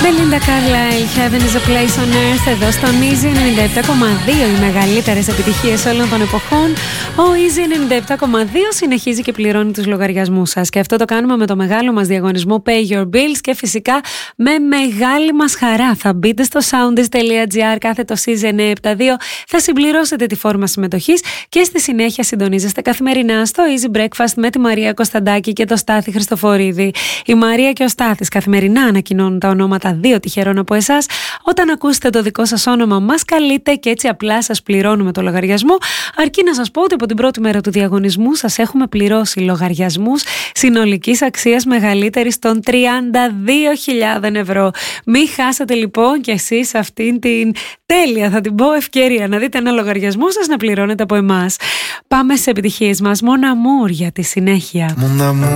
Belinda Carlisle, Heaven is a Place on Earth, εδώ στο Easy 97,2, οι μεγαλύτερες επιτυχίες όλων των εποχών. Ο Easy 97,2 συνεχίζει και πληρώνει τους λογαριασμούς σας. Και αυτό το κάνουμε με το μεγάλο μας διαγωνισμό Pay Your Bills και φυσικά με μεγάλη μας χαρά. Θα μπείτε στο soundist.gr κάθετο Easy 972, θα συμπληρώσετε τη φόρμα συμμετοχής και στη συνέχεια συντονίζεστε καθημερινά στο Easy Breakfast με τη Μαρία Κωνσταντάκη και το Στάθη Χριστοφορίδη. Η Μαρία και ο Στάθης καθημερινά ανακοινώνουν τα ονόματα 2 τυχερών από εσάς. Όταν ακούσετε το δικό σας όνομα, μας καλείτε και έτσι απλά σας πληρώνουμε το λογαριασμό. Αρκεί να σας πω ότι από την πρώτη μέρα του διαγωνισμού σας έχουμε πληρώσει λογαριασμούς συνολικής αξίας μεγαλύτερης των 32.000 ευρώ. Μην χάσετε λοιπόν κι εσείς αυτήν την τέλεια, θα την πω, ευκαιρία να δείτε ένα λογαριασμό σας να πληρώνετε από εμάς. Πάμε στις επιτυχίες μας. Mon Amour για τη συνέχεια.